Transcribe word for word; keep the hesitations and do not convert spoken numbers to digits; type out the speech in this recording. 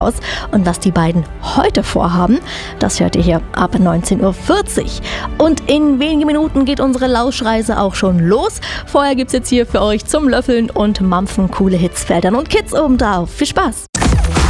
aus. Und was die beiden heute vorhaben, das hört ihr hier ab neunzehn Uhr vierzig. Und in wenigen Minuten geht unsere Lauschreise auch schon los. Vorher gibt's jetzt hier für euch zum Löffeln und Mampfen coole Hits, Feldern und Kids obendrauf. Viel Spaß!